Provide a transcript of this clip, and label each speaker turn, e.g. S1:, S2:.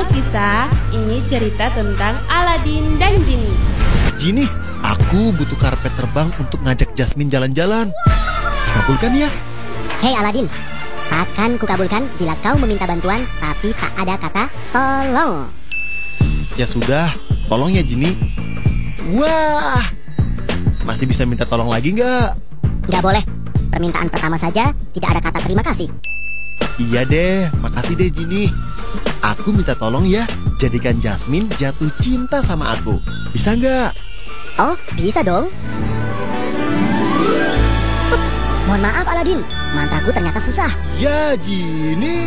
S1: Nofisa, ini cerita tentang Aladin dan Genie.
S2: Genie, aku butuh karpet terbang untuk ngajak Jasmine jalan-jalan. Kabulkan ya.
S3: Hei Aladin, akan kukabulkan bila kau meminta bantuan tapi tak ada kata tolong.
S2: Ya sudah, tolong ya Genie. Wah, masih bisa minta tolong lagi nggak?
S3: Nggak boleh, permintaan pertama saja tidak ada kata terima kasih.
S2: Iya deh, makasih deh Genie. Aku minta tolong ya, jadikan Jasmine jatuh cinta sama aku. Bisa nggak?
S3: Oh, bisa dong. Ups, mohon maaf Aladin, mantraku ternyata susah.
S2: Ya Genie.